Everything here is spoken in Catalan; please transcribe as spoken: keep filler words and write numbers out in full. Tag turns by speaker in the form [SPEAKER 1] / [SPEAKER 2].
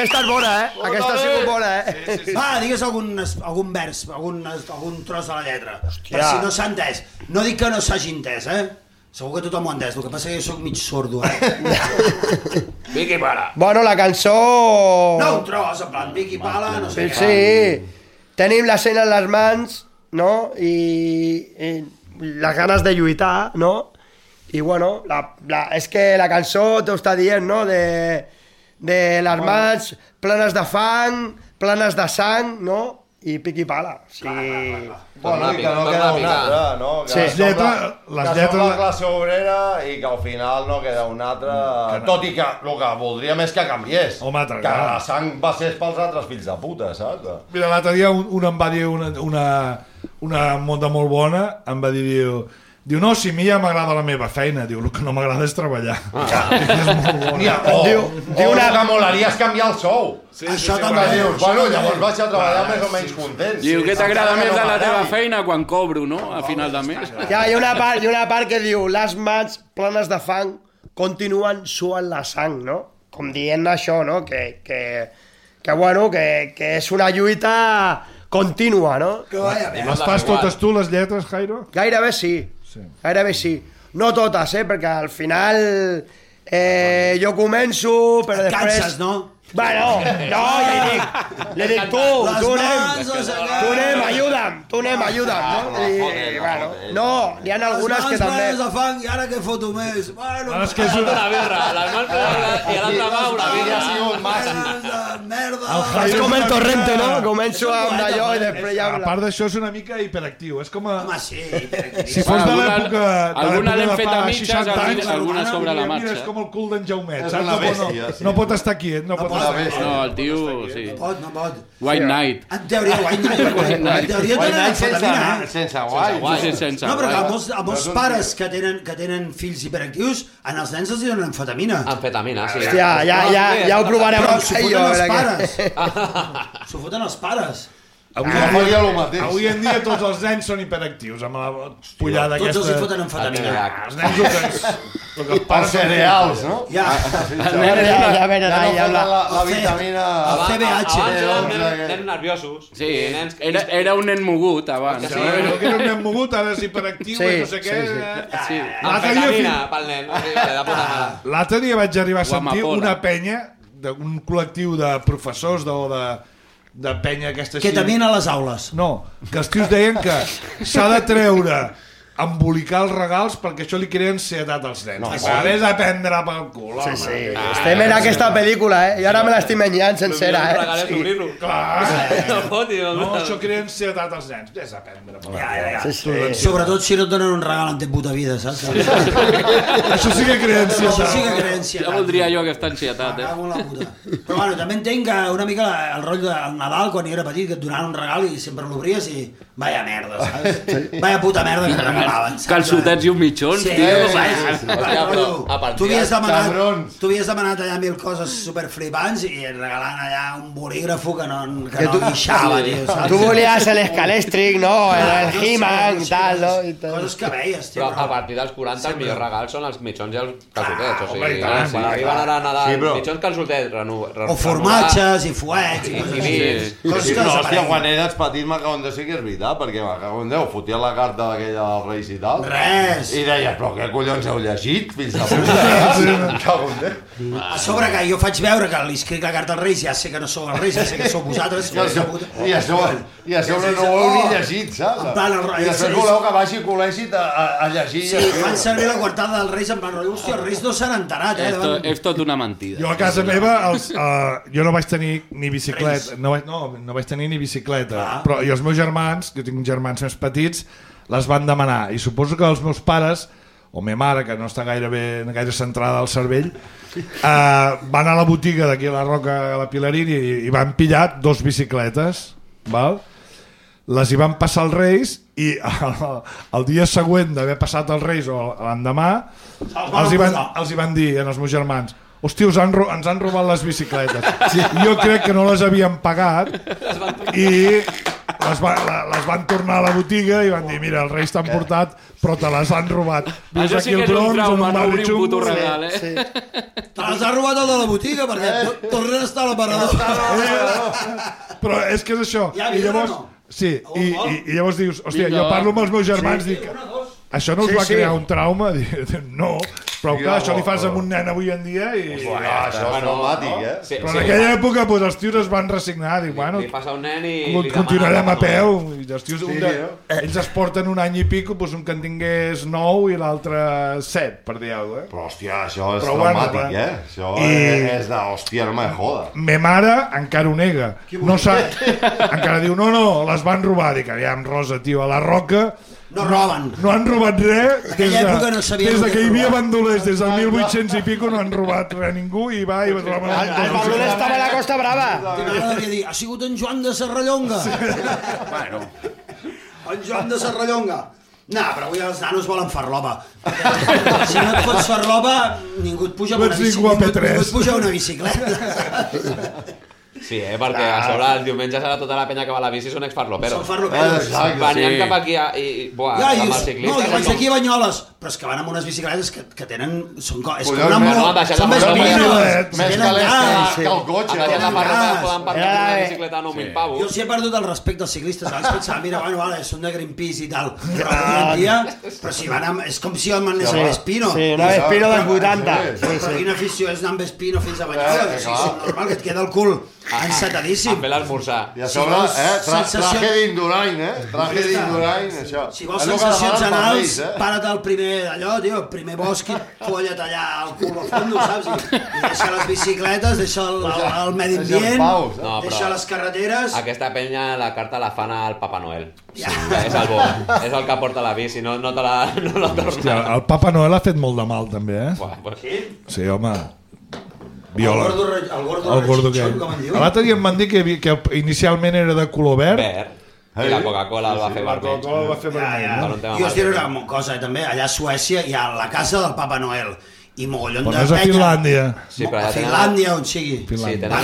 [SPEAKER 1] aquesta és bona, eh? Aquesta ha sigut bona, eh?
[SPEAKER 2] Va, digues algun vers, algun tros de la lletra. Per si no s'ha entès. No dic que no s'hagi entès, eh? Segur que tothom ho ha entès, el que passa que jo soc mig sordo, eh?
[SPEAKER 3] Piqui pala.
[SPEAKER 1] Bueno, la cançó...
[SPEAKER 2] No, un tros, en plan, piqui pala, no sé què.
[SPEAKER 1] Sí, tenim l'escena en les mans, no? I les ganes de lluitar, no? I bueno, és que la cançó t'ho està dient, no? De... de les mans plenes de fang, plenes de sang, no? I piqui pala. O sigui...
[SPEAKER 4] Bueno, que no queda una altra, no? Que
[SPEAKER 1] Sí.
[SPEAKER 4] som la, que som la classe obrera i que al final no queda una altra... Tot i que el que voldríem és que canviés.
[SPEAKER 5] Home,
[SPEAKER 4] que la sang va ser pels altres fills de puta, saps?
[SPEAKER 5] Mira, l'altre dia un, un em va dir una, una, una monda molt bona, em va dir, diu, diu, no, si a mi ja m'agrada la meva feina, diu, el que no m'agrada és treballar. Ah. És molt bona.
[SPEAKER 4] Mira, o, diu, diu una... o que molaria és canviar el sou.
[SPEAKER 2] Sí, això sí, també
[SPEAKER 4] sí, dius, bueno, llavors vaig a treballar més o menys content.
[SPEAKER 3] Diu, què t'agrada més de la teva feina quan cobro, no? A final de mes.
[SPEAKER 1] Ja, hi ha una part, hi ha una part que diu, les mans plenes de fang continuen suant la sang, no? Com dient això, no? Que, que, que bueno, que, que és una lluita contínua, no?
[SPEAKER 2] Que vaya,
[SPEAKER 5] les fas totes tu, les lletres, Jairo?
[SPEAKER 1] Gairebé sí. Sí. Gairebé sí. No totes, eh? Perquè al final eh, jo començo, però
[SPEAKER 2] et
[SPEAKER 1] després...
[SPEAKER 2] canses, no?
[SPEAKER 1] Bueno, no, ja hi dic. Li dic, tu, tu anem, tu anem, ajuda'm, tu anem, ajuda'm, no? I, bueno, no, hi ha algunes que també...
[SPEAKER 2] Les mans de fang i ara que foto més. Bueno,
[SPEAKER 5] és que és una...
[SPEAKER 6] una birra, les mans i a l'altra mà una birra.
[SPEAKER 4] Ha sigut massa.
[SPEAKER 2] Merda.
[SPEAKER 1] És com el torrente, no? Començo amb allò i després ja...
[SPEAKER 5] A part d'això és una mica hiperactiu, és com a...
[SPEAKER 2] Home, sí, hiperactiu.
[SPEAKER 5] Si fos de l'època
[SPEAKER 3] alguna l'hem fet a mitges,
[SPEAKER 5] seixanta anys,
[SPEAKER 3] alguna sobre la marxa.
[SPEAKER 5] És com el cul d'en Jaumet,
[SPEAKER 4] És
[SPEAKER 5] saps?
[SPEAKER 4] una
[SPEAKER 5] No,
[SPEAKER 4] bèstia,
[SPEAKER 5] no,
[SPEAKER 4] sí.
[SPEAKER 5] no pot estar quiet, no pot estar quiet.
[SPEAKER 3] No, el tio, sí.
[SPEAKER 2] No pot, no pot.
[SPEAKER 3] White Knight.
[SPEAKER 2] En teoria, White Knight. En teoria
[SPEAKER 4] White
[SPEAKER 2] tenen
[SPEAKER 4] Knight sense,
[SPEAKER 2] amfetamina, eh?
[SPEAKER 4] sense guai.
[SPEAKER 3] Sí, sense
[SPEAKER 2] No, però que
[SPEAKER 3] guai.
[SPEAKER 2] molts, a molts pares que tenen, que tenen fills hiperactius, en els nens els donen amfetamina.
[SPEAKER 6] Amfetamina, sí.
[SPEAKER 1] Hòstia, ja, ja, ja ho provarem
[SPEAKER 2] Però
[SPEAKER 1] amb
[SPEAKER 2] s'ho
[SPEAKER 1] ello.
[SPEAKER 2] foten els
[SPEAKER 1] a veure
[SPEAKER 2] pares.
[SPEAKER 1] què-
[SPEAKER 2] S'ho foten els pares.
[SPEAKER 5] Avui,
[SPEAKER 4] No
[SPEAKER 5] en
[SPEAKER 4] faria
[SPEAKER 5] dia,
[SPEAKER 4] el mateix.
[SPEAKER 5] avui en dia tots els nens són hiperactius, amb la pollada
[SPEAKER 2] Tots
[SPEAKER 5] aquesta...
[SPEAKER 2] els hi foten amfetamina.
[SPEAKER 5] Els nens el que, el que els
[SPEAKER 4] Els
[SPEAKER 5] pares...
[SPEAKER 4] cereals, no?
[SPEAKER 2] Ja,
[SPEAKER 1] Ja, ja, veure,
[SPEAKER 4] Ja no
[SPEAKER 1] ja,
[SPEAKER 4] foten la, la vitamina...
[SPEAKER 2] el C B H.
[SPEAKER 6] Abans eren nens, nens nerviosos.
[SPEAKER 3] Sí,
[SPEAKER 6] I nens que-
[SPEAKER 3] era, era un nen mogut abans.
[SPEAKER 5] Sí, no, que era un nen mogut, ara és hiperactiu
[SPEAKER 1] Sí,
[SPEAKER 5] i no sé què...
[SPEAKER 1] sí, sí.
[SPEAKER 5] eh?
[SPEAKER 3] Sí.
[SPEAKER 5] L'altre dia,
[SPEAKER 6] Amfetamina
[SPEAKER 5] fi-
[SPEAKER 6] pel nen. Sí, de puta mare.
[SPEAKER 5] l'altre dia vaig arribar a
[SPEAKER 3] O
[SPEAKER 5] sentir
[SPEAKER 3] amapola.
[SPEAKER 5] una penya d'un col·lectiu de professors de, o de, de penya aquesta així...
[SPEAKER 2] Ketamina a les aules.
[SPEAKER 5] No, que els tios deien que s'ha de treure, embolicar els regals perquè això li crea ansietat als nens. No, vés a prendre pel cul, home.
[SPEAKER 1] Sí, sí. Estem en aquesta pel·lícula, eh? I ara me l'estic menjant sencera,
[SPEAKER 6] Un
[SPEAKER 1] eh?
[SPEAKER 6] regal és obrir-lo.
[SPEAKER 5] Clar.
[SPEAKER 6] No foti,
[SPEAKER 5] No, això crea ansietat als nens. Vés a prendre pel cul.
[SPEAKER 2] Ja, ja, ja.
[SPEAKER 1] Sí, sí.
[SPEAKER 2] Sobretot si no et donen un regal en te puta vida, saps?
[SPEAKER 5] Això sí que crea
[SPEAKER 2] Això
[SPEAKER 5] ansietat.
[SPEAKER 2] sí que creencia.
[SPEAKER 3] Ja voldria jo aquesta ansietat,
[SPEAKER 2] Me
[SPEAKER 3] eh?
[SPEAKER 2] cago en la puta. Però bueno, també entenc que una mica el rotllo del Nadal, quan jo era petit, que et donaven un regal i sempre l'obries i... Vaya merda, saps? Vaya puta merda que et regalaven, saps?
[SPEAKER 3] Calçotets i un mitjons,
[SPEAKER 2] Sí,
[SPEAKER 3] tio.
[SPEAKER 2] sí, sí, sí.
[SPEAKER 6] Hòstia, però a partir
[SPEAKER 2] Tu havies demanat,
[SPEAKER 4] cabrons.
[SPEAKER 2] tu havies demanat allà mil coses superflipants i et regalant allà un bolígrafo que no, que
[SPEAKER 1] Que
[SPEAKER 2] no
[SPEAKER 1] tu-
[SPEAKER 2] guixava, tio, saps?
[SPEAKER 1] Tu volies l'escalèstric, no? El He-Man i tal, no? I tal.
[SPEAKER 2] Coses que veies, tio.
[SPEAKER 6] Però a partir dels quaranta els millors regals són els mitjons i els calçotets. O
[SPEAKER 5] home, i
[SPEAKER 6] sigui,
[SPEAKER 5] tant,
[SPEAKER 6] quan
[SPEAKER 5] sí,
[SPEAKER 6] arriben ara a Nadal,
[SPEAKER 4] Sí, però-
[SPEAKER 6] mitjons, calçotets, reno, reno,
[SPEAKER 2] O formatges i fuets i
[SPEAKER 6] I-
[SPEAKER 2] coses
[SPEAKER 6] i
[SPEAKER 2] així.
[SPEAKER 6] vins.
[SPEAKER 2] Coses
[SPEAKER 4] Sí,
[SPEAKER 2] que
[SPEAKER 4] però, hòstia,
[SPEAKER 2] desapareguen.
[SPEAKER 4] quan eres petit m'acaben de ser que és veritat, perquè m'acaben de... Fotia la carta d'aquella dels Reis i tal.
[SPEAKER 2] Res.
[SPEAKER 4] I deies, però què collons heu llegit, fills de puta? Cago en Déu.
[SPEAKER 2] A sobre que jo faig veure que li escric la carta als Reis, ja sé que no sou els Reis, ja sé que sou vosaltres.
[SPEAKER 4] I a sobre, i a sobre, i a sobre no ho heu ni llegit, saps?
[SPEAKER 2] En plan, el Reis-
[SPEAKER 4] I després voleu que vagi a col·legi a, a, a llegir.
[SPEAKER 2] Sí, fan servir la quartada dels Reis en plan, hòstia, els Reis no s'han enterat, eh?
[SPEAKER 3] És tot,
[SPEAKER 2] davant-
[SPEAKER 3] és tot una mentida.
[SPEAKER 5] Jo a casa meva, els, uh, jo no vaig tenir ni bicicleta, no vaig, no, no vaig tenir ni bicicleta,
[SPEAKER 2] Ah.
[SPEAKER 5] però i els meus germans, que tinc germans més petits, les van demanar, i suposo que els meus pares, o ma mare, que no està gaire, bé, gaire centrada al cervell, uh, van a la botiga d'aquí a la Roca, a la Pilarín, i, i van pillar dos bicicletes, val? Les hi van passar als Reis, i el, el dia següent d'haver passat els Reis, o l'endemà, els, hi van, els hi van dir, en els meus germans, hòstia, us han, ro- ens han robat les bicicletes. Sí. Jo crec que no les havien pagat i les, va, les van tornar a la botiga i van dir, mira, els reis t'han portat, però te les han robat.
[SPEAKER 3] Això sí que és un trauma, no obrir un puto regal, eh?
[SPEAKER 1] Sí.
[SPEAKER 2] Te les ha robat el de la botiga, perquè eh. tornen a estar a l'aparador.
[SPEAKER 5] Però és que és això.
[SPEAKER 2] Ja,
[SPEAKER 5] I llavors, sí, i, i, i llavors dius, hòstia, jo parlo amb els meus germans, dic, això no us
[SPEAKER 1] Sí,
[SPEAKER 5] va
[SPEAKER 1] sí.
[SPEAKER 5] crear un trauma? Dic, no, però clar, això li fas amb un nen avui en dia i...
[SPEAKER 4] Bueno, això és traumàtic, eh?
[SPEAKER 6] Sí,
[SPEAKER 5] Però en
[SPEAKER 6] sí,
[SPEAKER 5] aquella època doncs, els tios es van resignar, dic, bueno,
[SPEAKER 6] li passa a un nen i li
[SPEAKER 5] continuarem a
[SPEAKER 6] demana
[SPEAKER 5] peu. I els tios,
[SPEAKER 4] Sí,
[SPEAKER 5] un de,
[SPEAKER 4] eh?
[SPEAKER 5] ells es porten un any i pico, doncs un que en tingués nou i l'altre set, per dir alguna cosa. Eh?
[SPEAKER 4] Però, hòstia, això és
[SPEAKER 5] Però bueno,
[SPEAKER 4] traumàtic,
[SPEAKER 5] va.
[SPEAKER 4] eh? Això
[SPEAKER 5] I-
[SPEAKER 4] és de, hòstia, no me joda.
[SPEAKER 5] Me mare encara ho nega. No sa... Encara diu, no, no, les van robar. Dic, aviam, Rosa, tio, a la Roca
[SPEAKER 2] No roben.
[SPEAKER 5] no han robat res des,
[SPEAKER 2] aquella època
[SPEAKER 5] de,
[SPEAKER 2] no sabien
[SPEAKER 5] des
[SPEAKER 2] el
[SPEAKER 5] de
[SPEAKER 2] que
[SPEAKER 5] que hi havia
[SPEAKER 2] robaven.
[SPEAKER 5] bandolers, des del mil vuit-cents i pico no han robat res ningú i va i va trobar
[SPEAKER 1] El, el Barlola estava a la Costa Brava.
[SPEAKER 2] T'agradaria dir, ha sigut en Joan de Serrallonga.
[SPEAKER 3] Bueno,
[SPEAKER 2] En Joan de Serrallonga. No, però avui els nanos volen farlopa. Perquè si no et fots farlopa, ningú et puja amb una,
[SPEAKER 5] Pots dir
[SPEAKER 2] bici, ningú,
[SPEAKER 5] guapetres.
[SPEAKER 2] ningú et puja a una bicicleta.
[SPEAKER 6] Sí, eh, perquè a sobre el diumenge serà tota la penya que va a la bici són exfarloperos.
[SPEAKER 2] Són farloperos.
[SPEAKER 4] Exacte,
[SPEAKER 6] Venien
[SPEAKER 3] sí.
[SPEAKER 6] cap aquí a, i, i buah,
[SPEAKER 2] Ja, i,
[SPEAKER 6] amb els
[SPEAKER 2] no,
[SPEAKER 6] ciclistes...
[SPEAKER 2] jo vaig
[SPEAKER 6] com-
[SPEAKER 2] aquí a Banyoles, però és que van amb unes bicicletes que, que tenen... Són, co- és com
[SPEAKER 4] Collons,
[SPEAKER 2] una...
[SPEAKER 6] no,
[SPEAKER 2] mo-
[SPEAKER 6] deixat
[SPEAKER 2] són
[SPEAKER 6] la
[SPEAKER 2] més
[SPEAKER 6] farlopa.
[SPEAKER 2] pinos.
[SPEAKER 4] Més
[SPEAKER 2] Tenen
[SPEAKER 4] calés que,
[SPEAKER 2] gas.
[SPEAKER 4] que el cotxe.
[SPEAKER 6] Han deixat la farlopa,
[SPEAKER 2] gas.
[SPEAKER 6] poden partir
[SPEAKER 1] Era
[SPEAKER 6] amb
[SPEAKER 1] la-
[SPEAKER 6] una bicicleta a nou mil
[SPEAKER 2] Jo
[SPEAKER 6] pavos.
[SPEAKER 2] els he perdut el respecte als ciclistes. Abans pensava, mira, bueno, vale, són de Greenpeace i tal. Però avui en dia, però si van amb... És com si el manés a Vespino.
[SPEAKER 1] Sí, una Vespino dels vuitanta.
[SPEAKER 4] Sí,
[SPEAKER 1] Sí,
[SPEAKER 2] Però
[SPEAKER 1] sí.
[SPEAKER 2] quina afició és anar amb Vespino fins a Banyoles.
[SPEAKER 4] Eh,
[SPEAKER 2] O sigui,
[SPEAKER 4] clar.
[SPEAKER 2] és normal que et queda el cul encetadíssim.
[SPEAKER 6] A fer l'esmorzar.
[SPEAKER 4] I a
[SPEAKER 2] Si
[SPEAKER 4] sobre,
[SPEAKER 2] vols
[SPEAKER 4] eh, tra
[SPEAKER 2] sensació-
[SPEAKER 4] traje d'Indurain, eh? Traje d'Indurain, això.
[SPEAKER 2] Si vols
[SPEAKER 4] És el que
[SPEAKER 2] sensacions
[SPEAKER 4] demanen per
[SPEAKER 2] anals,
[SPEAKER 4] Reis, eh?
[SPEAKER 2] para't al primer d'allò, tio, el primer bosc i folla't allà al cul al fondo, saps? I, i deixa les bicicletes, deixa el, el, el medi
[SPEAKER 4] Deixa
[SPEAKER 2] ambient,
[SPEAKER 4] en paus, eh?
[SPEAKER 6] No, però-
[SPEAKER 2] deixa les carreteres...
[SPEAKER 6] Aquesta penya la carta la fan al Papa Noel. Sí, és el bo, és el que porta la bici, no, no te la, no la torna.
[SPEAKER 5] Hòstia, el Papa Noel ha fet molt de mal també, eh?
[SPEAKER 6] Buah, pues,
[SPEAKER 5] Sí, home.
[SPEAKER 2] El
[SPEAKER 5] Viola.
[SPEAKER 2] gordo, re- el gordo,
[SPEAKER 5] El gordo que...
[SPEAKER 2] rechonchón, com en diu.
[SPEAKER 5] L'altre dia em van dir que, hi- que inicialment era de color verd.
[SPEAKER 6] verd. I la Coca-Cola el va fer
[SPEAKER 5] La
[SPEAKER 6] vermell.
[SPEAKER 5] Coca-Cola el va fer
[SPEAKER 2] Ja,
[SPEAKER 5] vermell,
[SPEAKER 2] ja.
[SPEAKER 5] no?
[SPEAKER 6] Per un tema
[SPEAKER 2] I us diré
[SPEAKER 6] marketing.
[SPEAKER 2] una cosa, eh, també, allà a Suècia hi ha la casa del Papa Noel i mogollon
[SPEAKER 5] Però
[SPEAKER 2] de
[SPEAKER 5] no és a
[SPEAKER 2] penya.
[SPEAKER 5] Finlàndia.
[SPEAKER 6] Sí, però
[SPEAKER 2] a
[SPEAKER 6] ja tenen...
[SPEAKER 2] Finlàndia, on sigui.
[SPEAKER 6] Sí,
[SPEAKER 5] Finlàndia.
[SPEAKER 6] tenen